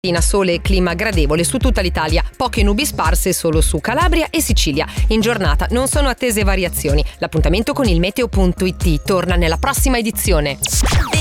Sole e clima gradevole su tutta l'Italia, poche nubi sparse solo su Calabria e Sicilia. In giornata non sono attese variazioni. L'appuntamento con il meteo.it torna nella prossima edizione.